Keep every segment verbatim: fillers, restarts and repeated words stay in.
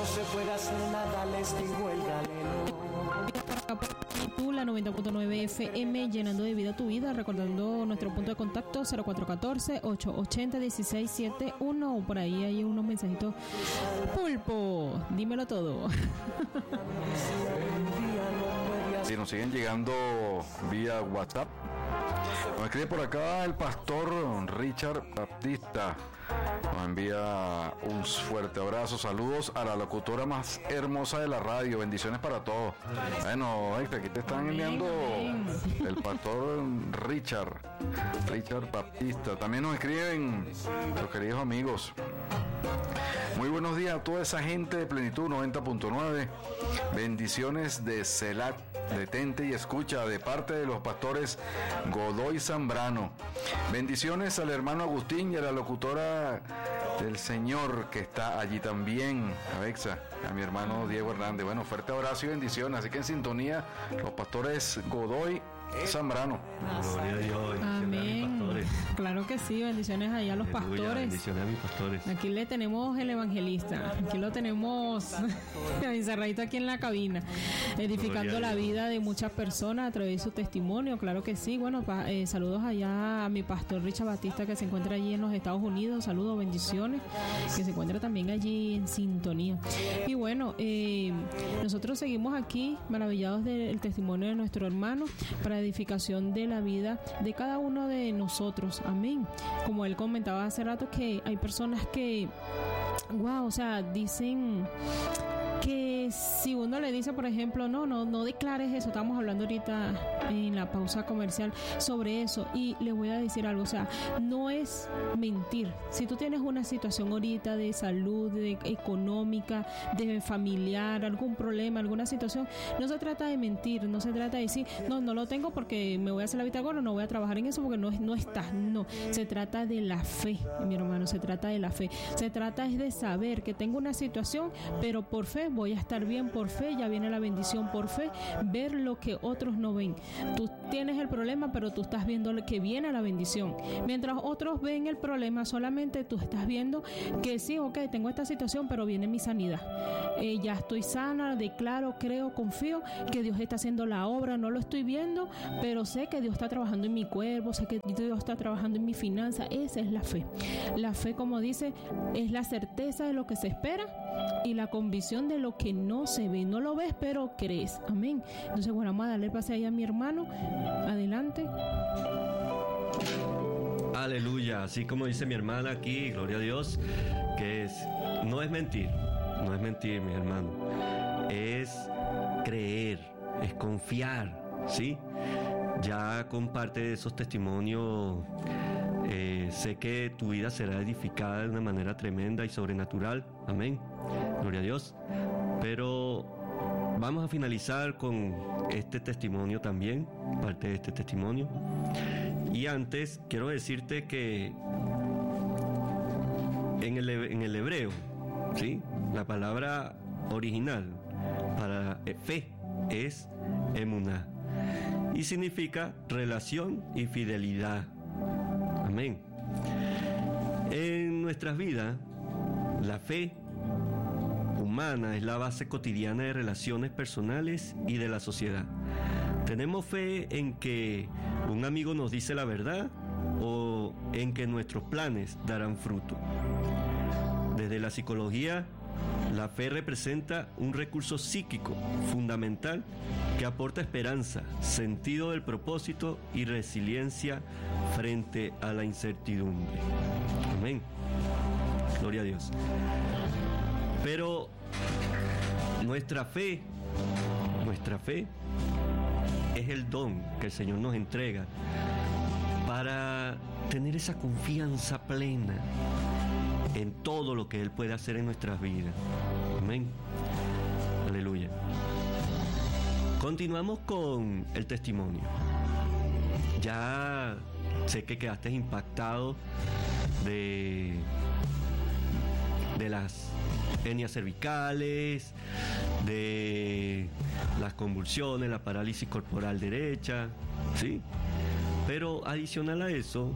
se puede hacer nada, les digo el galeno. Tú, la noventa punto nueve F M, llenando de vida tu vida, recordando nuestro punto de contacto cero cuatro uno cuatro, ocho ocho cero, uno seis siete uno. Por ahí hay unos mensajitos. Pulpo, dímelo todo. Si nos siguen llegando vía WhatsApp, nos escribe por acá el pastor Richard Baptista. Nos envía un fuerte abrazo, saludos a la locutora más hermosa de la radio, bendiciones para todos. Bueno, aquí te están enviando el pastor Richard, Richard Baptista. También nos escriben los queridos amigos. Muy buenos días a toda esa gente de Plenitud noventa punto nueve. Bendiciones de Celat, detente y escucha de parte de los pastores Godoy Zambrano. Bendiciones al hermano Agustín y a la locutora del Señor que está allí también, a Bexa, a mi hermano Diego Hernández. Bueno, fuerte abrazo y bendiciones. Así que en sintonía los pastores Godoy Zambrano. Gloria a Dios. Amén. A claro que sí, bendiciones allá a los Aleluya, pastores. Bendiciones a mis pastores. Aquí le tenemos el evangelista, aquí lo tenemos encerradito aquí en la cabina, edificando la vida de muchas personas a través de su testimonio. Claro que sí. Bueno, pa, eh, saludos allá a mi pastor Richard Batista, que se encuentra allí en los Estados Unidos. Saludos, bendiciones, que se encuentra también allí en sintonía. Y bueno, eh, nosotros seguimos aquí maravillados del testimonio de nuestro hermano para edificación de la vida de cada uno de nosotros. Amén. Como él comentaba hace rato, que hay personas que, wow, o sea, dicen que si uno le dice, por ejemplo, no, no, no declares eso. Estamos hablando ahorita en la pausa comercial sobre eso, y le voy a decir algo, o sea, no es mentir. Si tú tienes una situación ahorita de salud, de económica, de familiar, algún problema, alguna situación, no se trata de mentir, no se trata de decir, no, no lo tengo porque me voy a hacer la vista gorda, no voy a trabajar en eso porque no, no está, no. Se trata de la fe, mi hermano, se trata de la fe. Se trata es de saber que tengo una situación, pero por fe voy a estar bien, por fe ya viene la bendición, por fe ver lo que otros no ven. Tú tienes el problema, pero tú estás viendo que viene la bendición. Mientras otros ven el problema, solamente tú estás viendo que sí, ok, tengo esta situación, pero viene mi sanidad. Eh, ya estoy sana, declaro, creo, confío que Dios está haciendo la obra. No lo estoy viendo, pero sé que Dios está trabajando en mi cuerpo, sé que Dios está trabajando en mi finanza. Esa es la fe. La fe, como dice, es la certeza de lo que se espera y la convicción de lo que no se ve. No lo ves, pero crees. Amén. Entonces, bueno, vamos a darle pase ahí a mi hermano. Adelante. Aleluya. Así como dice mi hermana aquí, gloria a Dios, que es, no es mentir, no es mentir, mi hermano. Es creer, es confiar, ¿sí? Ya con parte de esos testimonios, eh, sé que tu vida será edificada de una manera tremenda y sobrenatural. Amén. Gloria a Dios. Pero vamos a finalizar con este testimonio también, parte de este testimonio. Y antes quiero decirte que en el, en el hebreo, ¿sí?, la palabra original para fe es emuná y significa relación y fidelidad. Amén. En nuestras vidas, la fe humana es la base cotidiana de relaciones personales y de la sociedad. Tenemos fe en que un amigo nos dice la verdad o en que nuestros planes darán fruto. Desde la psicología, la fe representa un recurso psíquico fundamental que aporta esperanza, sentido del propósito y resiliencia frente a la incertidumbre. Amén. Gloria a Dios. Pero nuestra fe, nuestra fe es el don que el Señor nos entrega para tener esa confianza plena en todo lo que Él puede hacer en nuestras vidas. Amén. Aleluya. Continuamos con el testimonio. Ya sé que quedaste impactado de, de las hernias cervicales, de las convulsiones, la parálisis corporal derecha, ¿sí? Pero adicional a eso,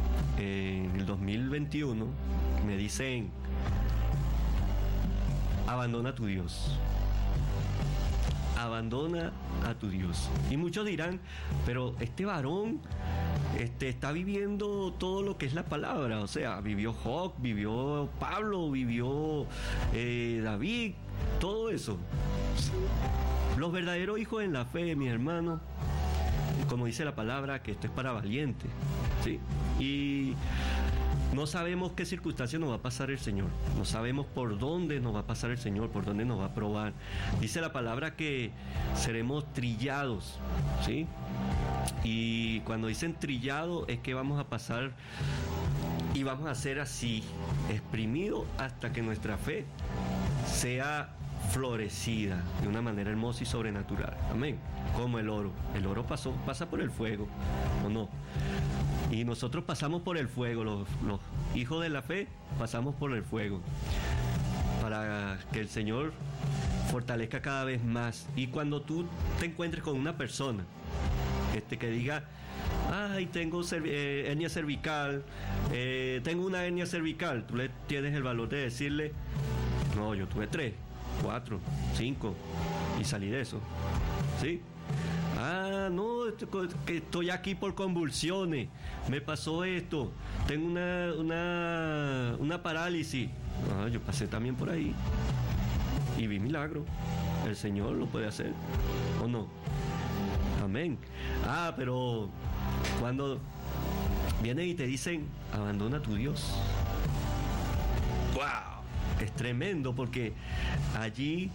en el dos mil veintiuno me dicen, abandona a tu Dios. Abandona a tu Dios. Y muchos dirán, pero este varón este, está viviendo todo lo que es la palabra. O sea, vivió Job, vivió Pablo, vivió eh, David, todo eso. Los verdaderos hijos en la fe, mis hermanos, como dice la palabra, que esto es para valientes, ¿sí? Y no sabemos qué circunstancia nos va a pasar el Señor. No sabemos por dónde nos va a pasar el Señor, por dónde nos va a probar. Dice la palabra que seremos trillados, ¿sí? Y cuando dicen trillado es que vamos a pasar y vamos a ser así, exprimidos hasta que nuestra fe sea florecida de una manera hermosa y sobrenatural. Amén. Como el oro. El oro pasó, pasa por el fuego, ¿o no? Y nosotros pasamos por el fuego, los, los hijos de la fe pasamos por el fuego, para que el Señor fortalezca cada vez más. Y cuando tú te encuentres con una persona este, que diga, ay, tengo cerv- eh, hernia cervical, eh, tengo una hernia cervical, tú le tienes el valor de decirle, no, yo tuve tres, cuatro, cinco, y salí de eso, ¿sí? Ah, no, que estoy aquí por convulsiones, me pasó esto, tengo una, una, una parálisis. Ah, yo pasé también por ahí y vi milagro. El Señor lo puede hacer, ¿o no? Amén. Ah, pero cuando vienen y te dicen, abandona a tu Dios. ¡Wow! Es tremendo, porque allí,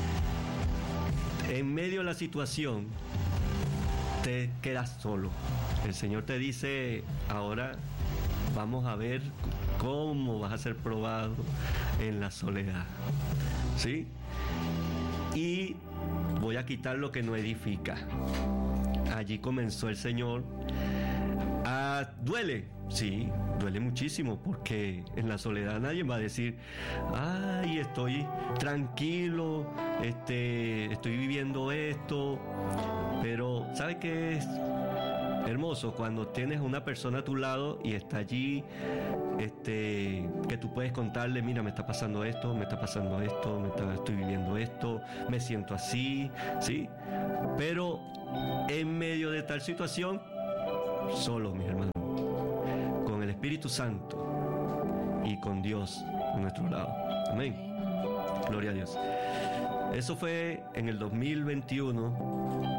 en medio de la situación, te quedas solo. El Señor te dice, ahora vamos a ver cómo vas a ser probado en la soledad, ¿sí? Y voy a quitar lo que no edifica. Allí comenzó el Señor a... ¿Duele? Sí, duele muchísimo, porque en la soledad nadie va a decir, ay, estoy tranquilo, este, estoy viviendo esto. Pero ¿sabe qué es hermoso? Cuando tienes a una persona a tu lado y está allí, este, que tú puedes contarle, mira, me está pasando esto, me está pasando esto, me está, estoy viviendo esto, me siento así, ¿sí? Pero en medio de tal situación, solo, mis hermanos, con el Espíritu Santo y con Dios a nuestro lado. Amén. Gloria a Dios. Eso fue en el dos mil veintiuno.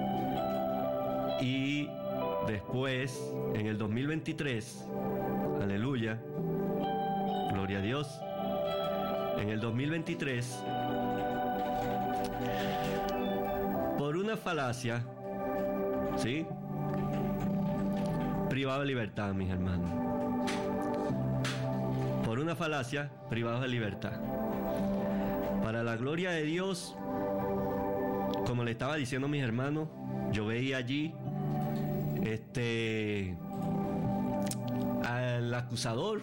Y después, en el dos mil veintitrés, aleluya, gloria a Dios, en el dos mil veintitrés, por una falacia, ¿sí? Privado de libertad, mis hermanos. Por una falacia, privado de libertad. Para la gloria de Dios, como le estaba diciendo a mis hermanos, yo veía allí este al acusador,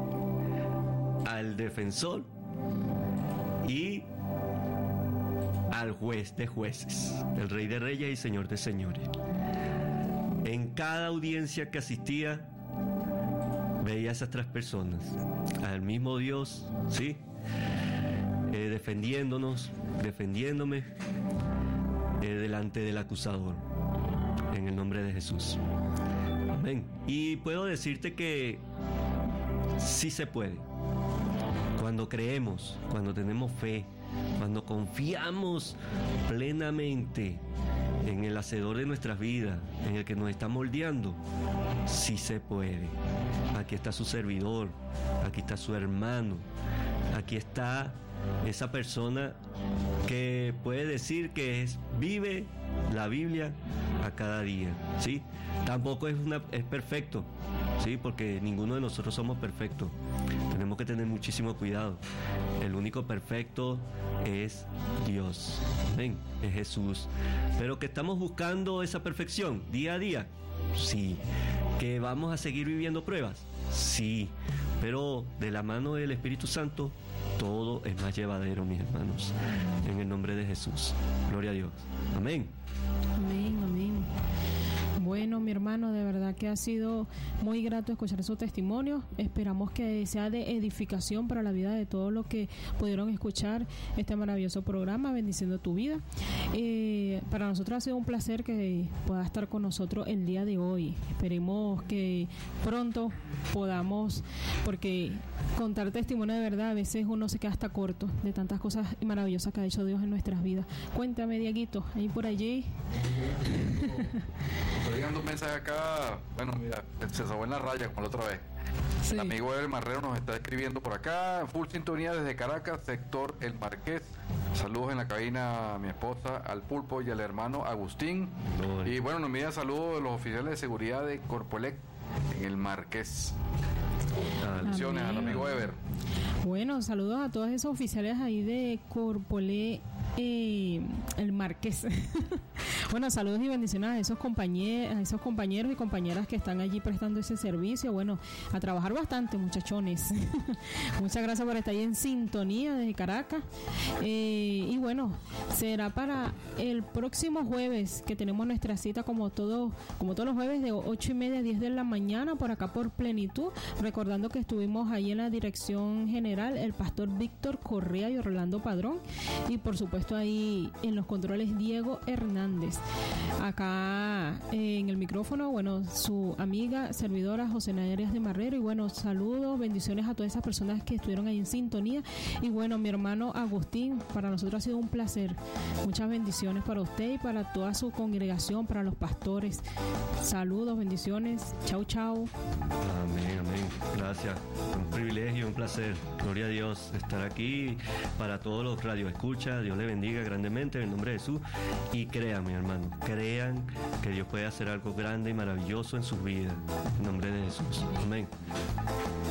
al defensor y al juez de jueces, el Rey de Reyes y Señor de Señores. En cada audiencia que asistía veía a esas tres personas, al mismo Dios, ¿sí? Eh, defendiéndonos, defendiéndome eh, delante del acusador, en el nombre de Jesús. Amén. Y puedo decirte que sí se puede. Cuando creemos, cuando tenemos fe, cuando confiamos plenamente en el hacedor de nuestras vidas, en el que nos está moldeando, sí se puede. Aquí está su servidor, aquí está su hermano, aquí está esa persona que puede decir que es, vive la Biblia a cada día, ¿sí? Tampoco es, una, es perfecto, ¿sí? Porque ninguno de nosotros somos perfectos. Tenemos que tener muchísimo cuidado. El único perfecto es Dios. Amén. Es Jesús. Pero que estamos buscando esa perfección día a día. Sí. Que vamos a seguir viviendo pruebas. Sí. Pero de la mano del Espíritu Santo, todo es más llevadero, mis hermanos. En el nombre de Jesús. Gloria a Dios. Amén. Amén, amén. Bueno. Bueno, mi hermano, de verdad que ha sido muy grato escuchar su testimonio. Esperamos que sea de edificación para la vida de todos los que pudieron escuchar este maravilloso programa, bendiciendo tu vida. Eh, para nosotros ha sido un placer que pueda estar con nosotros el día de hoy. Esperemos que pronto podamos, porque contar testimonio de verdad, a veces uno se queda hasta corto de tantas cosas maravillosas que ha hecho Dios en nuestras vidas. Cuéntame, Dieguito, ahí por allí. Estoy llegando un mensaje acá. Bueno, mira, se salvó en la raya como la otra vez. Sí. El amigo Ever Marrero nos está escribiendo por acá. Full sintonía desde Caracas, sector El Marqués. Saludos en la cabina a mi esposa, al Pulpo y al hermano Agustín. No, y bueno, nos envía saludos de los oficiales de seguridad de Corpoelec en El Marqués. Bendiciones al amigo Ever. Bueno, saludos a todos esos oficiales ahí de Corpolé, eh, el Marqués. Bueno, saludos y bendiciones a esos compañeros, a esos compañeros y compañeras que están allí prestando ese servicio. Bueno, a trabajar bastante, muchachones. Muchas gracias por estar ahí en sintonía desde Caracas. Eh, y bueno, será para el próximo jueves que tenemos nuestra cita como todo, como todos los jueves de ocho y media a diez de la mañana por acá por Plenitud. Recordando que estuvimos ahí en la dirección general el pastor Víctor Correa y Orlando Padrón, y por supuesto ahí en los controles Diego Hernández. Acá eh, en el micrófono, bueno, su amiga servidora José Arias de Marrero. Y bueno, saludos, bendiciones a todas esas personas que estuvieron ahí en sintonía. Y bueno, mi hermano Agustín, para nosotros ha sido un placer. Muchas bendiciones para usted y para toda su congregación, para los pastores. Saludos, bendiciones. Chau, chau. Amén, amén. Gracias. Un privilegio, un placer. Gloria a Dios estar aquí para todos los radioescuchas. Dios le bendiga grandemente en el nombre de Jesús. Y crean, mi hermano, crean que Dios puede hacer algo grande y maravilloso en sus vidas. En nombre de Jesús. Amén.